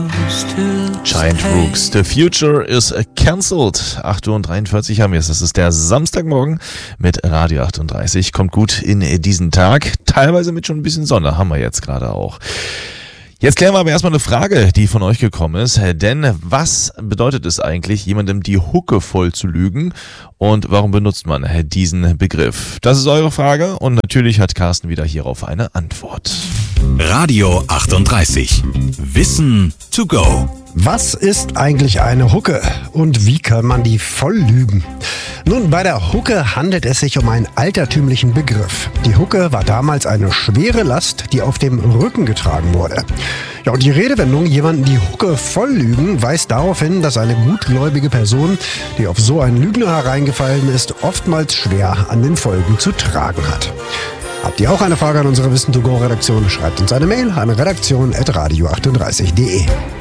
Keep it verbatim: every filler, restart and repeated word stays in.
Giant Rooks, The Future is cancelled. acht Uhr dreiundvierzig haben wir es. Das ist der Samstagmorgen mit Radio achtunddreißig. Kommt gut in diesen Tag. Teilweise mit schon ein bisschen Sonne haben wir jetzt gerade auch. Jetzt klären wir aber erstmal eine Frage, die von euch gekommen ist. Denn was bedeutet es eigentlich, jemandem die Hucke voll zu lügen? Und warum benutzt man diesen Begriff? Das ist eure Frage und natürlich hat Carsten wieder hierauf eine Antwort. Radio achtunddreißig. Wissen to go. Was ist eigentlich eine Hucke und wie kann man die voll lügen? Nun, bei der Hucke handelt es sich um einen altertümlichen Begriff. Die Hucke war damals eine schwere Last, die auf dem Rücken getragen wurde. Ja, und die Redewendung, jemanden die Hucke voll lügen, weist darauf hin, dass eine gutgläubige Person, die auf so einen Lügner hereingefallen ist, oftmals schwer an den Folgen zu tragen hat. Habt ihr auch eine Frage an unsere Wissen to go Redaktion? Schreibt uns eine Mail an redaktion at radio achtunddreißig punkt de.